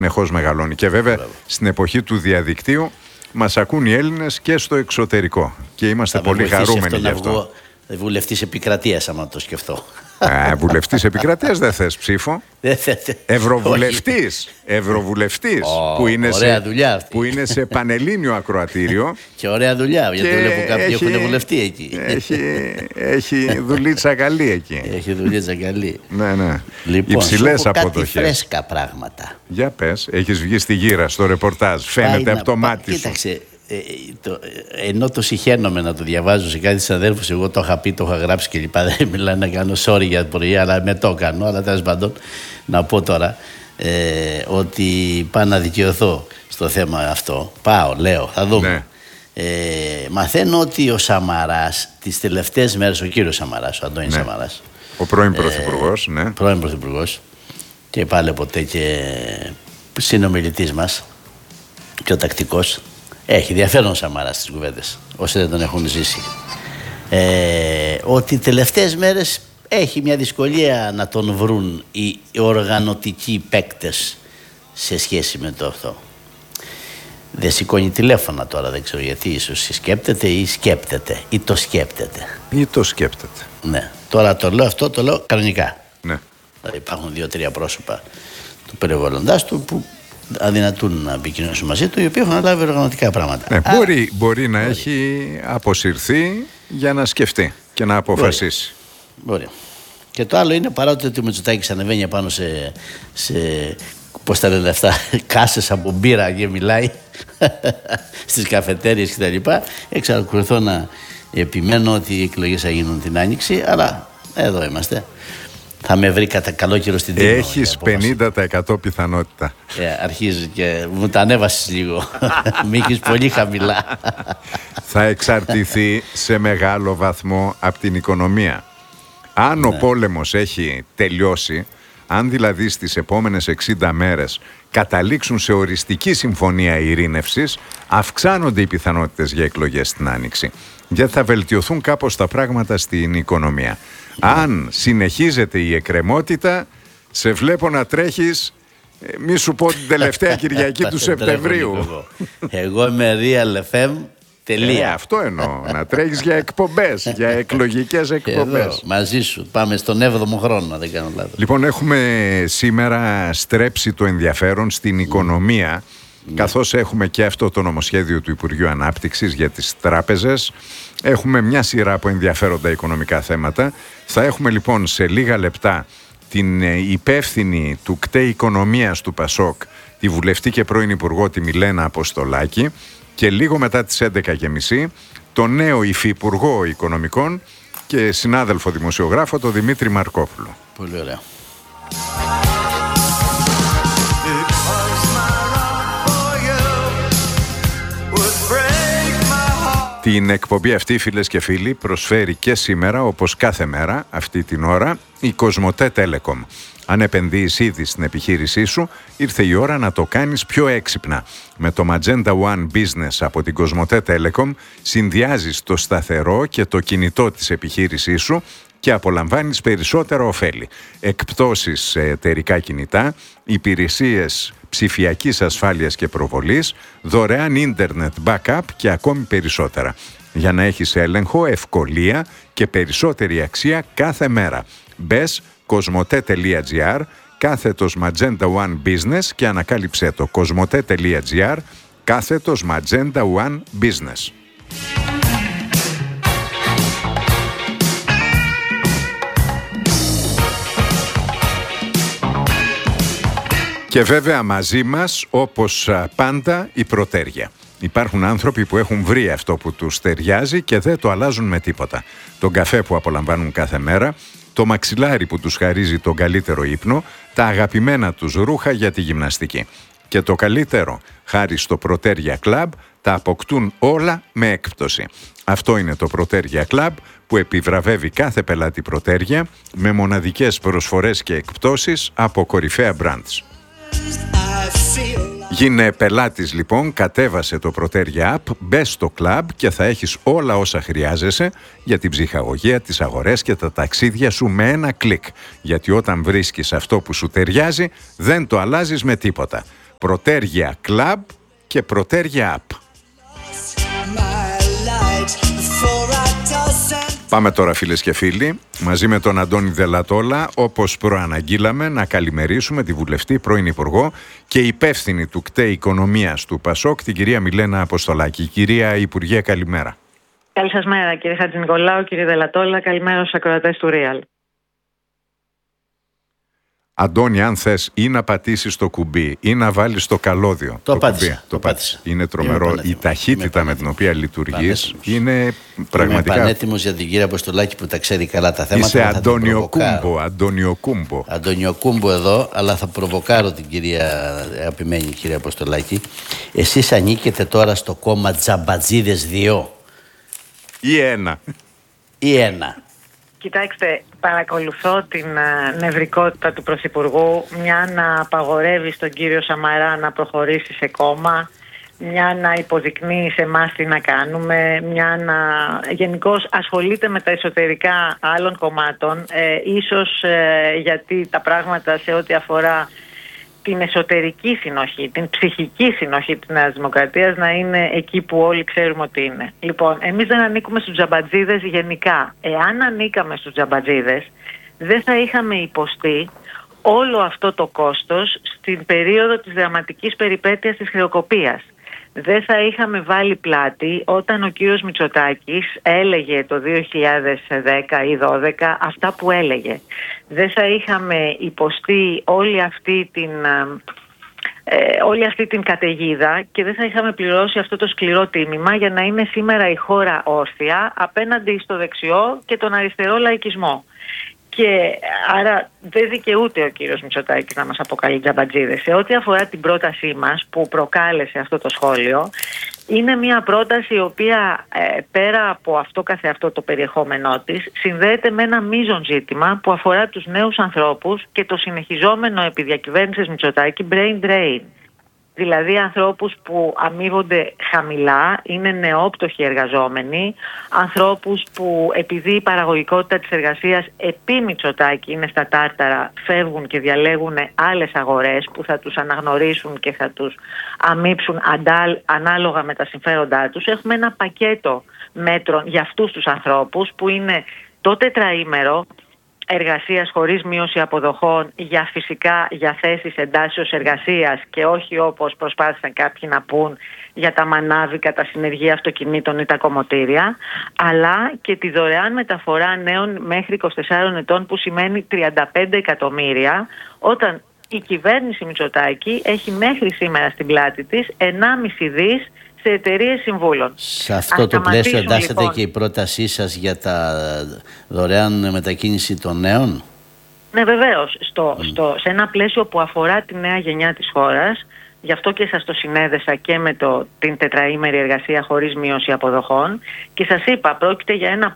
συνεχώς μεγαλώνει. Και βέβαια στην εποχή του διαδικτύου μας ακούν οι Έλληνες και στο εξωτερικό. Και είμαστε πολύ χαρούμενοι γι' αυτό. Βουλευτής επικρατείας, άμα το σκεφτώ. Βουλευτής επικρατείας δεν θες ψήφο. Ευρωβουλευτής που είναι σε πανελλήνιο ακροατήριο. Και ωραία δουλειά, γιατί βλέπω κάποιοι έχουν βουλευτεί εκεί. Έχει δουλίτσα καλή εκεί. Έχει δουλίτσα καλή. Ναι. Λοιπόν, υψηλές κάτι αποδοχές. φρέσκα πράγματα. Για πες, έχεις βγει στη γύρα στο ρεπορτάζ. Φαίνεται από το μάτι σου. Κοίταξε. Ενώ το συχαίνομαι να το διαβάζω σε κάτι συναδέλφους, εγώ το είχα πει, το είχα γράψει και λοιπά. Δεν μιλάω να κάνω sorry για το πρωί, αλλά με το έκανα. Αλλά τέλος πάντων, να πω τώρα ότι πάω να δικαιωθώ στο θέμα αυτό. Λέω, θα δούμε. Ναι. Μαθαίνω ότι ο Σαμαράς τις τελευταίες μέρες, ο κύριος Σαμαράς, ο Αντώνης Σαμαράς, ο πρώην πρωθυπουργός, πρώην πρωθυπουργός, και πάλι ποτέ και συνομιλητής μας και ο τακτικός. Έχει ενδιαφέρον ο Σαμαράς στις κουβέντες, όσοι δεν τον έχουν ζήσει. Ότι τελευταίες μέρες έχει μια δυσκολία να τον βρουν οι οργανωτικοί παίκτες σε σχέση με το αυτό. Δεν σηκώνει τηλέφωνα τώρα, δεν ξέρω γιατί, ίσως σκέπτεται ή σκέπτεται ή το σκέπτεται. Ή το σκέπτεται. Ναι, τώρα το λέω κανονικά. Ναι. Δηλαδή υπάρχουν 2-3 πρόσωπα του περιβάλλοντάς του που αδυνατούν να επικοινωνήσουν μαζί του, οι οποίοι έχουν αναλάβει οργανωτικά πράγματα. Ναι, μπορεί να έχει αποσυρθεί για να σκεφτεί και να αποφασίσει. Μπορεί. Και το άλλο είναι, παρότι ότι ο Μητσοτάκης ανεβαίνει πάνω σε πώς τα λένε αυτά, κάσες από μπύρα και μιλάει στις καφετέριες κτλ. Εξακολουθώ να επιμένω ότι οι εκλογές θα γίνουν την Άνοιξη, αλλά εδώ είμαστε. Θα με βρει κατά καλό καιρό στην τύχη. Έχεις 50% πιθανότητα. Αρχίζει και μου τα ανέβασες λίγο. Μη έχεις πολύ χαμηλά. Θα εξαρτηθεί σε μεγάλο βαθμό από την οικονομία. Αν ο πόλεμος έχει τελειώσει, αν δηλαδή στις επόμενες 60 μέρες καταλήξουν σε οριστική συμφωνία ειρήνευσης, αυξάνονται οι πιθανότητες για εκλογές στην Άνοιξη. Γιατί θα βελτιωθούν κάπως τα πράγματα στην οικονομία. Αν συνεχίζεται η εκκρεμότητα, σε βλέπω να τρέχεις, μη σου πω την τελευταία Κυριακή του Σεπτεμβρίου. Εγώ είμαι Real FM. Τελεία. Αυτό εννοώ. Να τρέχεις για εκπομπές, για εκλογικές εκπομπές. Εδώ, μαζί σου. Πάμε στον 7ο χρόνο, δεν κάνω λάθος. Λοιπόν, έχουμε σήμερα στρέψει το ενδιαφέρον στην οικονομία, καθώς έχουμε και αυτό το νομοσχέδιο του Υπουργείου Ανάπτυξης για τις τράπεζες. Έχουμε μια σειρά από ενδιαφέροντα οικονομικά θέματα. Θα έχουμε λοιπόν σε λίγα λεπτά την υπεύθυνη του ΚΤΕ Οικονομίας του ΠΑΣΟΚ, τη βουλευτή και πρώην Υπουργό, τη Μιλένα Αποστολάκη, και λίγο μετά τις 11.30 τον νέο υφυπουργό Οικονομικών και συνάδελφο δημοσιογράφο, τον Δημήτρη Μαρκόπουλο. Πολύ ωραία. Την εκπομπή αυτή, φίλες και φίλοι, προσφέρει και σήμερα, όπως κάθε μέρα, αυτή την ώρα, η Κοσμοτέ Telecom. Αν επενδύεις ήδη στην επιχείρησή σου, ήρθε η ώρα να το κάνεις πιο έξυπνα. Με το Magenta One Business από την Κοσμοτέ Telecom συνδυάζεις το σταθερό και το κινητό της επιχείρησής σου και απολαμβάνεις περισσότερα ωφέλη. Εκπτώσεις σε εταιρικά κινητά, υπηρεσίες ψηφιακής ασφάλειας και προβολής, δωρεάν ίντερνετ backup και ακόμη περισσότερα. Για να έχεις έλεγχο, ευκολία και περισσότερη αξία κάθε μέρα. Μπες cosmote.gr /Magenta One Business και ανακάλυψέ το. cosmote.gr /Magenta One Business. Και βέβαια μαζί μας, όπως πάντα, η προτέρια. Υπάρχουν άνθρωποι που έχουν βρει αυτό που τους ταιριάζει και δεν το αλλάζουν με τίποτα. Τον καφέ που απολαμβάνουν κάθε μέρα, το μαξιλάρι που τους χαρίζει τον καλύτερο ύπνο, τα αγαπημένα τους ρούχα για τη γυμναστική. Και το καλύτερο, χάρη στο Προτέρια Club, τα αποκτούν όλα με έκπτωση. Αυτό είναι το Προτέρια Club που επιβραβεύει κάθε πελάτη Προτέρια με μοναδικές προσφορές και εκπτώσεις από κορυφαία brands. Γίνε πελάτης λοιπόν, κατέβασε το Προτέρια App, μπες στο κλαμπ και θα έχεις όλα όσα χρειάζεσαι για την ψυχαγωγία, τις αγορές και τα ταξίδια σου με ένα κλικ. Γιατί όταν βρίσκεις αυτό που σου ταιριάζει, δεν το αλλάζεις με τίποτα. Πρωτέργεια Club και Πρωτέργεια App. Πάμε τώρα, φίλες και φίλοι, μαζί με τον Αντώνη Δελατόλα, όπως προαναγγείλαμε, να καλημερίσουμε τη βουλευτή, πρώην Υπουργό και υπεύθυνη του ΚΤΕ Οικονομίας του ΠΑΣΟΚ, την κυρία Μιλένα Αποστολάκη. Κυρία Υπουργέ, καλημέρα. Καλή σας μέρα, κύριε Χατζηνικολάου, κύριε Δελατόλα. Καλημέρα στους ακροατές του Real. Αντώνη, αν θες ή να πατήσεις το κουμπί ή να βάλεις το καλώδιο. Το πάτησα. Είναι τρομερό. Η ταχύτητα με την οποία λειτουργείς είναι πραγματικά. Είμαι πανέτοιμος για την κυρία Αποστολάκη που τα ξέρει καλά τα θέματα. Είσαι Αντωνιοκούμπο. Αντωνιοκούμπο εδώ, αλλά θα προβοκάρω την κυρία αγαπημένη κυρία Αποστολάκη. Εσείς ανήκετε τώρα στο κόμμα Τζαμπατζίδες 2 ή 1. Κοιτάξτε, παρακολουθώ την νευρικότητα του Πρωθυπουργού, μια να απαγορεύει στον κύριο Σαμαρά να προχωρήσει σε κόμμα, μια να υποδεικνύει σε εμάς τι να κάνουμε, μια να γενικώς ασχολείται με τα εσωτερικά άλλων κομμάτων, ίσως γιατί τα πράγματα σε ό,τι αφορά την εσωτερική συνοχή, την ψυχική συνοχή της Νέας Δημοκρατίας να είναι εκεί που όλοι ξέρουμε ότι είναι. Λοιπόν, εμείς δεν ανήκουμε στους τζαμπατζίδες γενικά. Εάν ανήκαμε στους τζαμπατζίδες, δεν θα είχαμε υποστεί όλο αυτό το κόστος στην περίοδο της δραματικής περιπέτειας της χρεοκοπίας. Δεν θα είχαμε βάλει πλάτη όταν ο κύριος Μητσοτάκης έλεγε το 2010 ή 2012 αυτά που έλεγε. Δεν θα είχαμε υποστεί όλη αυτή την καταιγίδα και δεν θα είχαμε πληρώσει αυτό το σκληρό τίμημα για να είναι σήμερα η χώρα όρθια απέναντι στο δεξιό και τον αριστερό λαϊκισμό. Και άρα δεν δικαιούται ο κύριος Μητσοτάκης να μας αποκαλεί τζαμπατζίδες. Σε ό,τι αφορά την πρότασή μας που προκάλεσε αυτό το σχόλιο, είναι μια πρόταση η οποία πέρα από αυτό καθεαυτό το περιεχόμενό της συνδέεται με ένα μείζον ζήτημα που αφορά τους νέους ανθρώπους και το συνεχιζόμενο επί διακυβέρνησης Μητσοτάκη brain drain. Δηλαδή ανθρώπους που αμείβονται χαμηλά, είναι νεόπτωχοι εργαζόμενοι, ανθρώπους που επειδή η παραγωγικότητα της εργασίας επί Μητσοτάκη είναι στα τάρταρα, φεύγουν και διαλέγουν άλλες αγορές που θα τους αναγνωρίσουν και θα τους αμείψουν ανάλογα με τα συμφέροντά τους. Έχουμε ένα πακέτο μέτρων για αυτούς τους ανθρώπους που είναι το τετραήμερο εργασίας χωρίς μείωση αποδοχών για θέσεις εντάσσεως εργασίας και όχι όπως προσπάθησαν κάποιοι να πούν για τα μανάβικα, τα συνεργεία αυτοκινήτων ή τα κομμωτήρια, αλλά και τη δωρεάν μεταφορά νέων μέχρι 24 ετών που σημαίνει 35 εκατομμύρια, όταν η κυβέρνηση Μητσοτάκη έχει μέχρι σήμερα στην πλάτη της 1,5 δις σε εταιρείες συμβούλων. Σε αυτό το πλαίσιο εντάσσεται λοιπόν και η πρότασή σας για τα δωρεάν μετακίνηση των νέων. Ναι, βεβαίως. Σε ένα πλαίσιο που αφορά τη νέα γενιά της χώρας, γι' αυτό και σας το συνέδεσα και με την τετραήμερη εργασία χωρίς μείωση αποδοχών και σας είπα, πρόκειται για ένα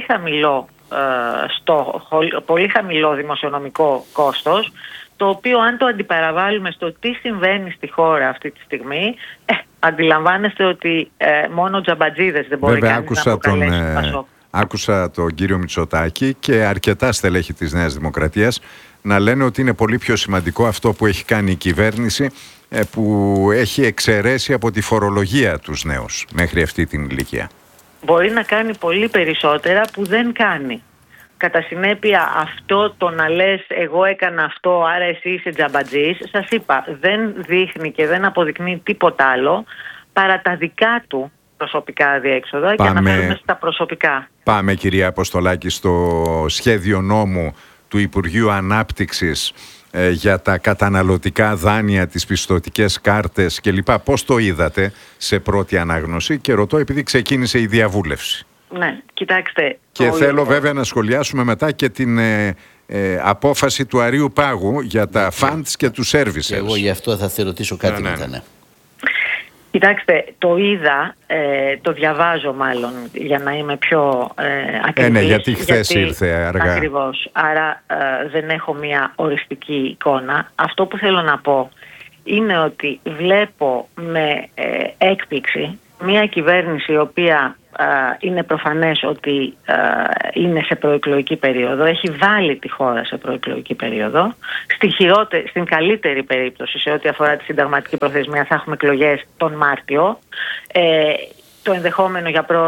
πολύ χαμηλό δημοσιονομικό κόστος, το οποίο αν το αντιπαραβάλλουμε στο τι συμβαίνει στη χώρα αυτή τη στιγμή, αντιλαμβάνεστε ότι μόνο τζαμπατζίδες δεν μπορεί κανείς να αποκαλέσει Πασόκ. Άκουσα τον κύριο Μητσοτάκη και αρκετά στελέχη της Νέας Δημοκρατίας να λένε ότι είναι πολύ πιο σημαντικό αυτό που έχει κάνει η κυβέρνηση, που έχει εξαιρέσει από τη φορολογία τους νέους μέχρι αυτή την ηλικία. Μπορεί να κάνει πολύ περισσότερα που δεν κάνει. Κατά συνέπεια αυτό το να λες εγώ έκανα αυτό άρα εσύ είσαι τζαμπατζής, σας είπα δεν δείχνει και δεν αποδεικνύει τίποτα άλλο παρά τα δικά του προσωπικά διέξοδα και αναφέρουμε στα προσωπικά. Πάμε κυρία Αποστολάκη στο σχέδιο νόμου του Υπουργείου Ανάπτυξης για τα καταναλωτικά δάνεια, τις πιστωτικές κάρτες κλπ. Πώς το είδατε σε πρώτη ανάγνωση και ρωτώ επειδή ξεκίνησε η διαβούλευση. Ναι, κοιτάξτε. Και θέλω βέβαια να σχολιάσουμε μετά και την απόφαση του Αρείου Πάγου για τα funds και τους services. Και εγώ γι' αυτό θα σε ρωτήσω κάτι μετά. Ναι. Κοιτάξτε, το είδα, το διαβάζω μάλλον για να είμαι πιο ακριβής. Ναι, γιατί χθες ήρθε αργά. Ακριβώς, άρα δεν έχω μια οριστική εικόνα. Αυτό που θέλω να πω είναι ότι βλέπω με έκπληξη μια κυβέρνηση η οποία είναι προφανές ότι είναι σε προεκλογική περίοδο, έχει βάλει τη χώρα σε προεκλογική περίοδο. Στην καλύτερη περίπτωση, σε ό,τι αφορά τη συνταγματική προθεσμία, θα έχουμε εκλογές τον Μάρτιο. Το ενδεχόμενο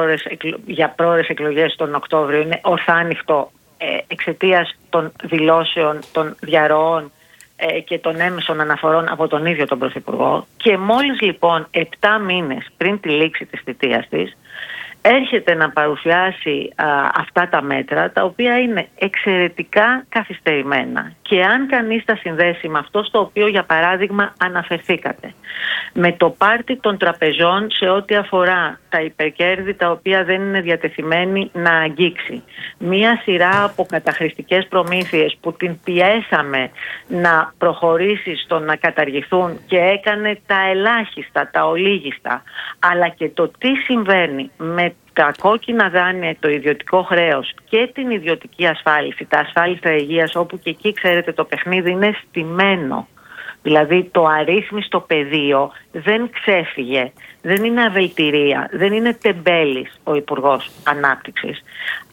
για πρόορες εκλογές τον Οκτώβριο είναι ορθά ανοιχτό εξαιτίας των δηλώσεων, των διαρροών και των έμεσων αναφορών από τον ίδιο τον Πρωθυπουργό. Και μόλις λοιπόν 7 μήνες πριν τη λήξη της θητείας της έρχεται να παρουσιάσει αυτά τα μέτρα, τα οποία είναι εξαιρετικά καθυστερημένα. Και αν κανείς τα συνδέσει με αυτό στο οποίο για παράδειγμα αναφερθήκατε, με το πάρτι των τραπεζών σε ό,τι αφορά τα υπερκέρδη τα οποία δεν είναι διατεθειμένη να αγγίξει, μία σειρά από καταχρηστικές προμήθειες που την πιέσαμε να προχωρήσει στο να καταργηθούν και έκανε τα ελάχιστα, τα ολίγιστα, αλλά και το τι συμβαίνει με τα κόκκινα δάνεια, το ιδιωτικό χρέος και την ιδιωτική ασφάλιση, τα ασφάλιστρα υγείας, όπου και εκεί ξέρετε το παιχνίδι είναι στημένο. Δηλαδή το αρρύθμιστο πεδίο δεν ξέφυγε, δεν είναι αβελτηρία, δεν είναι τεμπέλης ο Υπουργός Ανάπτυξης.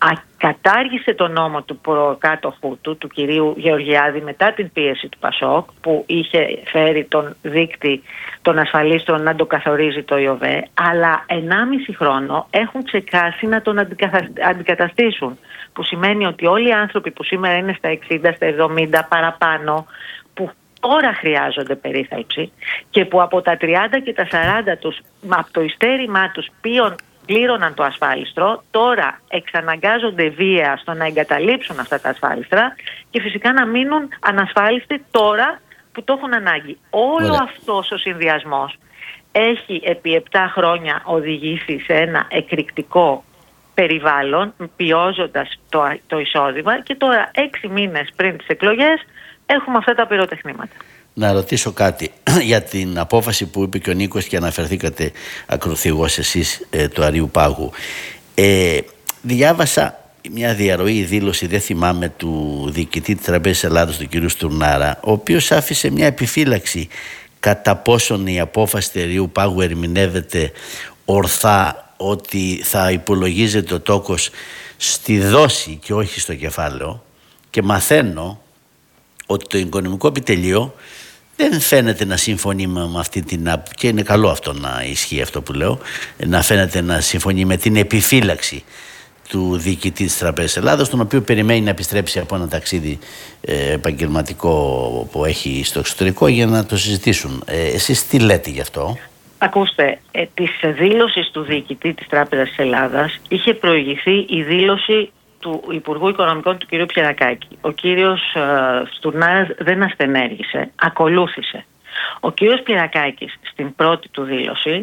Κατάργησε τον νόμο του προκάτοχου του κυρίου Γεωργιάδη, μετά την πίεση του Πασόκ, που είχε φέρει τον δείκτη των ασφαλίστρων να το καθορίζει το ΙΟΒΕ, αλλά 1,5 χρόνο έχουν ξεκάσει να τον αντικαταστήσουν, που σημαίνει ότι όλοι οι άνθρωποι που σήμερα είναι στα 60, στα 70 παραπάνω, που τώρα χρειάζονται περίθαλψη και που από τα 30 και τα 40 τους, από το ειστέρημά τους πλήρωναν το ασφάλιστρο, τώρα εξαναγκάζονται βία στο να εγκαταλείψουν αυτά τα ασφάλιστρα και φυσικά να μείνουν ανασφάλιστοι τώρα που το έχουν ανάγκη. Όλο αυτός ο συνδυασμός έχει επί 7 χρόνια οδηγήσει σε ένα εκρηκτικό περιβάλλον, πιώζοντας το εισόδημα, και τώρα 6 μήνες πριν τις εκλογές έχουμε αυτά τα πυροτεχνήματα. Να ρωτήσω κάτι για την απόφαση που είπε και ο Νίκος και αναφερθήκατε ακροθυγώς εσείς του Αριουπάγου. Διάβασα μια διαρροή δήλωση, δεν θυμάμαι, του διοικητή της Τραπέζης Ελλάδος, του κ. Στουρνάρα, ο οποίος άφησε μια επιφύλαξη κατά πόσον η απόφαση του Αριουπάγου ερμηνεύεται ορθά, ότι θα υπολογίζεται ο τόκος στη δόση και όχι στο κεφάλαιο, και μαθαίνω ότι το Οικονομικό Επιτελείο δεν φαίνεται να συμφωνεί με αυτή την άποψη, και είναι καλό αυτό να ισχύει αυτό που λέω, να φαίνεται να συμφωνεί με την επιφύλαξη του διοικητή της Τραπέζης Ελλάδος, τον οποίο περιμένει να επιστρέψει από ένα ταξίδι επαγγελματικό που έχει στο εξωτερικό, για να το συζητήσουν. Εσείς τι λέτε γι' αυτό? Ακούστε, της δήλωσης του διοικητή της Τράπεζας της Ελλάδας είχε προηγηθεί η δήλωση του Υπουργού Οικονομικών, του κ. Πιερακάκη. Ο κύριος Στουρνάρας δεν ασθενέργησε, ακολούθησε. Ο κύριος Πιερακάκης στην πρώτη του δήλωση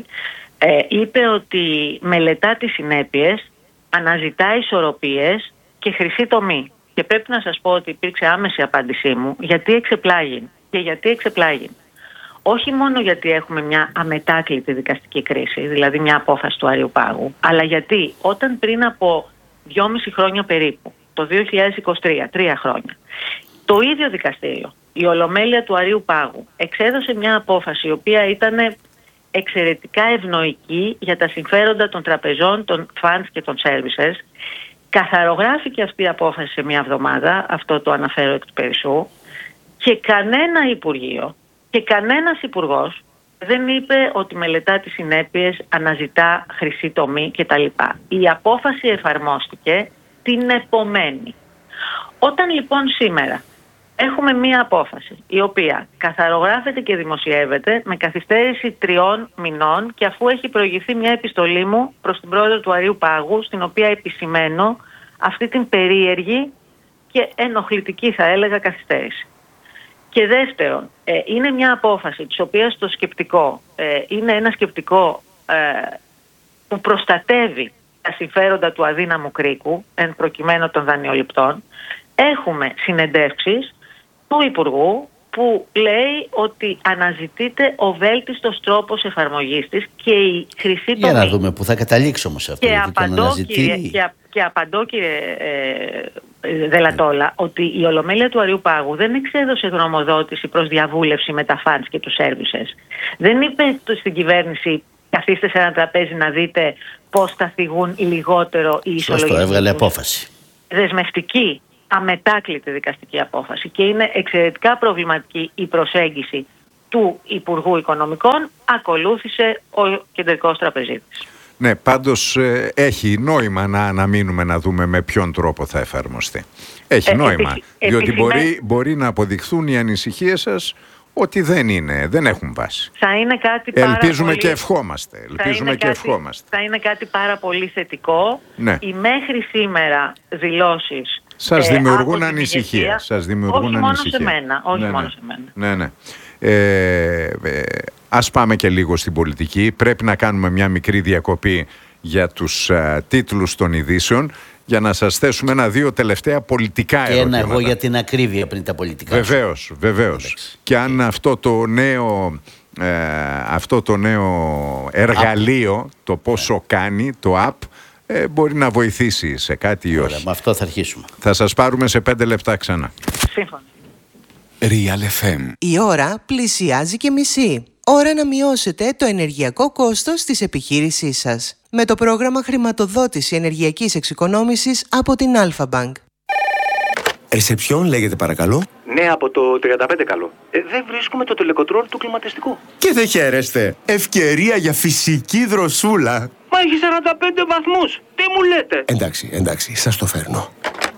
είπε ότι μελετά τις συνέπειες, αναζητά ισορροπίες και χρυσή τομή. Και πρέπει να σας πω ότι υπήρξε άμεση απάντησή μου γιατί εξεπλάγει. Και γιατί εξεπλάγει? Όχι μόνο γιατί έχουμε μια αμετάκλητη δικαστική κρίση, δηλαδή μια απόφαση του Αριουπάγου, αλλά γιατί όταν πριν από 2,5 χρόνια περίπου, το 2023, 3 χρόνια, το ίδιο δικαστήριο, η Ολομέλεια του Αριουπάγου, εξέδωσε μια απόφαση η οποία ήταν εξαιρετικά ευνοϊκή για τα συμφέροντα των τραπεζών, των funds και των services. Καθαρογράφηκε αυτή η απόφαση σε μια εβδομάδα, αυτό το αναφέρω εκ του περισσού, και κανένα Υπουργείο και κανένας Υπουργός δεν είπε ότι μελετά τις συνέπειες, αναζητά χρυσή τομή κτλ. Η απόφαση εφαρμόστηκε την επομένη. Όταν λοιπόν σήμερα έχουμε μία απόφαση η οποία καθαρογράφεται και δημοσιεύεται με καθυστέρηση 3 μηνών, και αφού έχει προηγηθεί μια επιστολή μου προς την πρόεδρο του Αριουπάγου, στην οποία επισημαίνω αυτή την περίεργη και ενοχλητική, θα έλεγα, καθυστέρηση. Και δεύτερον, είναι μια απόφαση της οποίας το σκεπτικό είναι ένα σκεπτικό που προστατεύει τα συμφέροντα του αδύναμου κρίκου, εν προκειμένου των δανειοληπτών. Έχουμε συνεντεύξεις του Υπουργού που λέει ότι αναζητείται ο βέλτιστος τρόπος εφαρμογής της και η χρυσή τομή. Για να δούμε που θα καταλήξω όμως αυτό. Και απαντώ, κύριε Δελατόλα, ότι η Ολομέλεια του Αριουπάγου δεν εξέδωσε γνωμοδότηση προς διαβούλευση με τα funds και τους services. Δεν είπε στην κυβέρνηση καθίστε σε ένα τραπέζι να δείτε πώς θα θυγούν λιγότερο οι ισολογικοί. Σωστό, έβγαλε απόφαση. Δεσμευτική, αμετάκλητη δικαστική απόφαση. Και είναι εξαιρετικά προβληματική η προσέγγιση του Υπουργού Οικονομικών, ακολούθησε ο Κεντρικός Τραπεζίτης. Ναι, πάντως έχει νόημα να αναμείνουμε να δούμε με ποιον τρόπο θα εφαρμοστεί. Έχει νόημα, διότι μπορεί να αποδειχθούν οι ανησυχίες σας ότι δεν έχουν βάση. Θα είναι κάτι ελπίζουμε και ευχόμαστε. Θα είναι κάτι πάρα πολύ θετικό. Ναι. Οι μέχρι σήμερα δηλώσεις σας δημιουργούν ανησυχία. Όχι μόνο σε μένα. Ναι. Ας πάμε και λίγο στην πολιτική. Πρέπει να κάνουμε μια μικρή διακοπή για τους τίτλους των ειδήσεων, για να σας θέσουμε 1-2 τελευταία πολιτικά ερωτήματα. Και ένα εγώ για την ακρίβεια πριν τα πολιτικά. Βεβαίως. Εντάξει. Και αν αυτό το νέο εργαλείο, το πόσο κάνει, το app, μπορεί να βοηθήσει σε κάτι ή όχι. Ωραία, με αυτό θα αρχίσουμε. Θα σας πάρουμε σε 5 λεπτά ξανά. Σύμφωνα. Real FM. Η ώρα πλησιάζει και μισή. Ώρα να μειώσετε το ενεργειακό κόστος της επιχείρησής σας με το πρόγραμμα χρηματοδότηση ενεργειακής εξοικονόμησης από την Αλφα Bank. Ρεσεψιόν λέγεται παρακαλώ. Ναι, από το 35 καλό. Δεν βρίσκουμε το τελεκοτρόλ του κλιματιστικού. Και δεν χαίρεστε. Ευκαιρία για φυσική δροσούλα. Μα έχει 45 βαθμούς. Τι μου λέτε? Εντάξει, σας το φέρνω.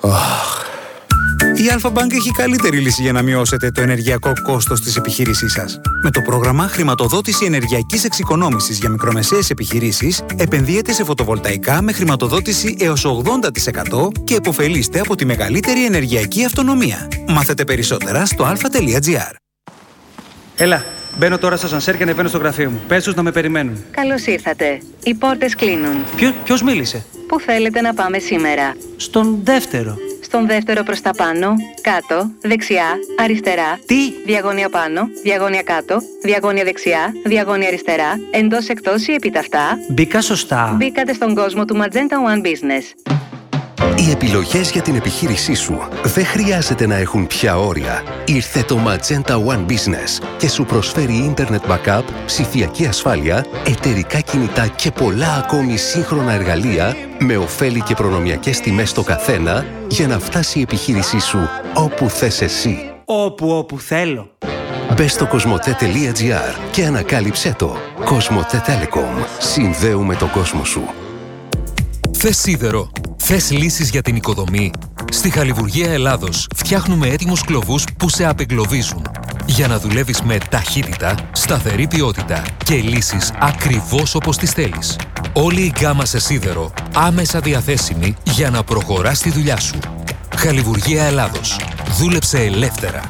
Η Alpha Bank έχει καλύτερη λύση για να μειώσετε το ενεργειακό κόστος της επιχείρησής σας. Με το πρόγραμμα χρηματοδότηση ενεργειακής εξοικονόμησης για μικρομεσαίες επιχειρήσεις, επενδύετε σε φωτοβολταϊκά με χρηματοδότηση έως 80% και επωφελείστε από τη μεγαλύτερη ενεργειακή αυτονομία. Μάθετε περισσότερα στο alpha.gr. Έλα, μπαίνω τώρα στο ασανσέρ και ανεβαίνω στο γραφείο μου. Πες τους να με περιμένουν. Καλώς ήρθατε. Οι πόρτες κλείνουν. Ποιος μίλησε? Πού θέλετε να πάμε σήμερα? Στον δεύτερο. Στον δεύτερο προς τα πάνω, κάτω, δεξιά, αριστερά. Τι? Διαγώνια πάνω, διαγώνια κάτω, διαγώνια δεξιά, διαγώνια αριστερά, εντός εκτός ή επιταυτά. Μπήκα σωστά. Μπήκατε στον κόσμο του Magenta One Business. Οι επιλογές για την επιχείρησή σου δεν χρειάζεται να έχουν πια όρια. Ήρθε το Magenta One Business και σου προσφέρει Internet Backup, ψηφιακή ασφάλεια, εταιρικά κινητά και πολλά ακόμη σύγχρονα εργαλεία με ωφέλη και προνομιακές τιμές στο καθένα για να φτάσει η επιχείρησή σου όπου θες εσύ. Όπου θέλω. Μπες στο cosmote.gr και ανακάλυψέ το. Cosmote Telecom. Συνδέουμε τον κόσμο σου. Θες σίδερο? Θες λύσεις για την οικοδομή? Στη Χαλιβουργία Ελλάδος φτιάχνουμε έτοιμους κλωβούς που σε απεγκλωβίζουν για να δουλεύεις με ταχύτητα, σταθερή ποιότητα και λύσεις ακριβώς όπως τις θέλεις. Όλη η γκάμα σε σίδερο άμεσα διαθέσιμη για να προχωράς τη δουλειά σου. Χαλιβουργία Ελλάδος. Δούλεψε ελεύθερα.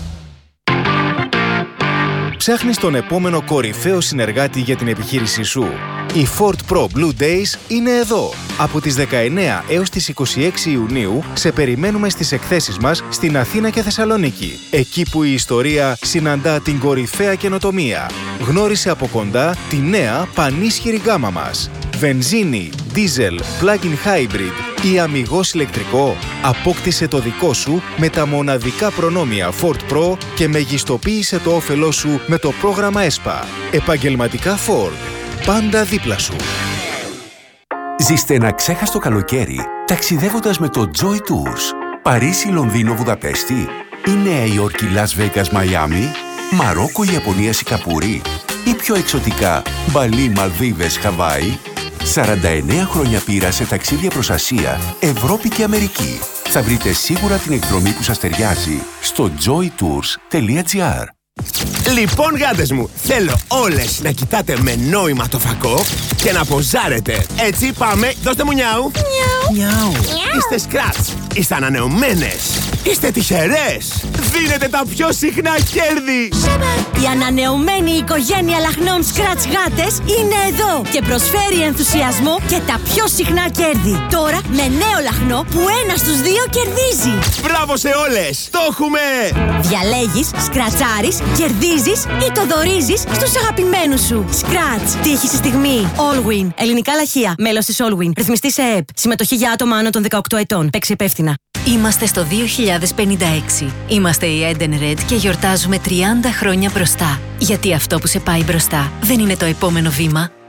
Ψάχνεις τον επόμενο κορυφαίο συνεργάτη για την επιχείρησή σου. Οι Ford Pro Blue Days είναι εδώ. Από τις 19 έως τις 26 Ιουνίου σε περιμένουμε στις εκθέσεις μας στην Αθήνα και Θεσσαλονίκη. Εκεί που η ιστορία συναντά την κορυφαία καινοτομία. Γνώρισε από κοντά τη νέα πανίσχυρη γκάμα μας. Βενζίνη, diesel, plug-in hybrid ή αμιγώς ηλεκτρικό. Απόκτησε το δικό σου με τα μοναδικά προνόμια Ford Pro και μεγιστοποίησε το όφελό σου με το πρόγραμμα ESPA. Επαγγελματικά Ford. Πάντα δίπλα σου. Ζήστε ένα ξέχαστο καλοκαίρι ταξιδεύοντας με το Joy Tours. Παρίσι, Λονδίνο, Βουδαπέστη ή Νέα Υόρκη, Las Vegas, Μαϊάμι, Μαρόκο, Ιαπωνία, Σιγκαπούρη ή πιο εξωτικά Μπαλί, Μαλδίβες, Χαβάη. 49 χρόνια πείρα σε ταξίδια προς Ασία, Ευρώπη και Αμερική. Θα βρείτε σίγουρα την εκδρομή που σας ταιριάζει στο joytours.gr. Λοιπόν, γάτες μου, θέλω όλες να κοιτάτε με νόημα το φακό και να ποζάρετε. Έτσι, πάμε, δώστε μου νιάου. Νιάου. Είστε σκράτς, είστε ανανεωμένες, είστε τυχερές. Δίνετε τα πιο συχνά κέρδη. Η ανανεωμένη οικογένεια λαχνών Scratch γάτες είναι εδώ και προσφέρει ενθουσιασμό και τα πιο συχνά κέρδη. Τώρα με νέο λαχνό που 1 στους 2 κερδίζει. Μπράβο σε όλες, το έχουμε! Διαλέγεις, σκρατσάρεις, κερδίζεις ή το δωρίζεις στους αγαπημένους σου. Scratch, τύχη στη στιγμή. Allwin, ελληνικά λαχεία, μέλος της Allwin. Ρυθμιστή σε ΕΕΠ. Συμμετοχή για άτομα άνω των 18 ετών. Παίξε υπεύθυνα. Είμαστε στο 2056. Είμαστε η Eden Red και γιορτάζουμε 30 χρόνια μπροστά. Γιατί αυτό που σε πάει μπροστά δεν είναι το επόμενο βήμα.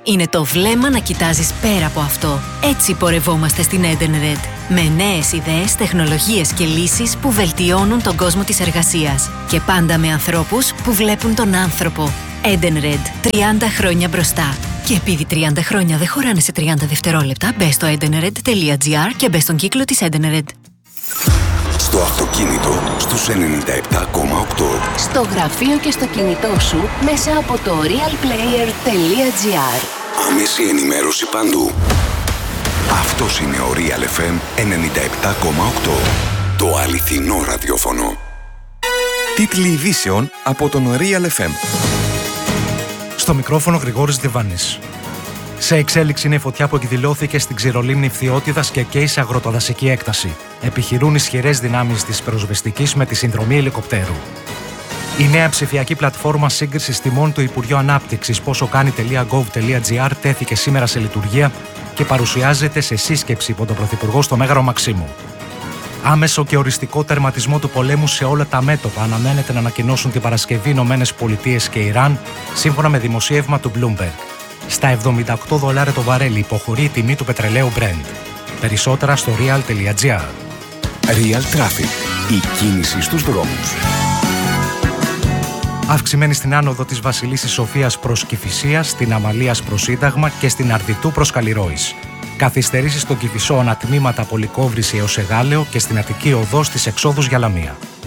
είναι το βλέμμα να κοιτάζεις πέρα από αυτό. Έτσι πορευόμαστε στην Edenred. Με νέες ιδέες, τεχνολογίες και λύσεις που βελτιώνουν τον κόσμο της εργασίας. Και πάντα με ανθρώπους που βλέπουν τον άνθρωπο. Edenred. 30 χρόνια μπροστά. Και επειδή 30 χρόνια δεν χωράνε σε 30 δευτερόλεπτα, μπες στο edenred.gr και μπες στον κύκλο της Edenred. Στο αυτοκίνητο, στους 97,8. Στο γραφείο και στο κινητό σου, μέσα από το realplayer.gr. Άμεση ενημέρωση παντού. Αυτός είναι ο Real FM 97,8. Το αληθινό ραδιόφωνο. Τίτλοι ειδήσεων από τον Real FM. Στο μικρόφωνο Γρηγόρης Διβάνης. Σε εξέλιξη είναι η φωτιά που εκδηλώθηκε στην Ξηρολίμνη Φθιώτιδας και καίει σε αγροτοδασική έκταση. Επιχειρούν ισχυρές δυνάμεις της πυροσβεστικής με τη συνδρομή ελικοπτέρου. Η νέα ψηφιακή πλατφόρμα σύγκρισης τιμών του Υπουργείου Ανάπτυξης posokani.gov.gr τέθηκε σήμερα σε λειτουργία και παρουσιάζεται σε σύσκεψη από τον Πρωθυπουργό στο Μέγαρο Μαξίμου. Άμεσο και οριστικό τερματισμό του πολέμου σε όλα τα μέτωπα αναμένεται να ανακοινώσουν την Παρασκευή ΗΠΑ και Ιράν, σύμφωνα με δημοσίευμα του Bloomberg. Στα $78 το βαρέλι υποχωρεί η τιμή του πετρελαίου Brent. Περισσότερα στο real.gr. Real Traffic. Η κίνηση στους δρόμους. Αυξημένη στην άνοδο της Βασιλίσσης Σοφίας προς Κηφισίας, στην Αμαλίας προς Σύνταγμα και στην Αρδιτού προς Καλλιρόης. Καθυστερήσεις στον Κηφισό ανατμήματα από Λυκόβρηση έως Εγάλεο και στην Αττική Οδό στις εξόδους για Λαμία.